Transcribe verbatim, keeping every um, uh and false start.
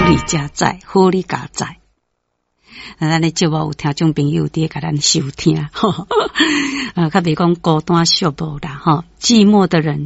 你才知，好你家知。啊，咱的节目有听众朋友伫甲咱收听，吼，啊，较袂讲孤单寂寞啦，吼，寂寞的人